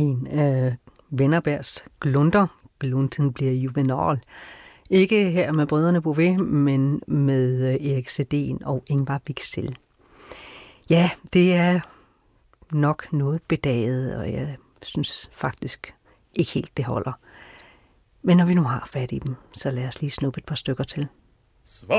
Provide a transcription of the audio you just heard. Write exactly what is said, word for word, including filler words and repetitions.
en af Wennerbergs glunter. Glunten bliver juvenal. Ikke her med brødrene Bouvet, men med Erik Sedin og Ingvar Wiksell. Ja, det er nok noget bedaget, og jeg synes faktisk ikke helt, det holder. Men når vi nu har fat i dem, så lad os lige snuppe et par stykker til.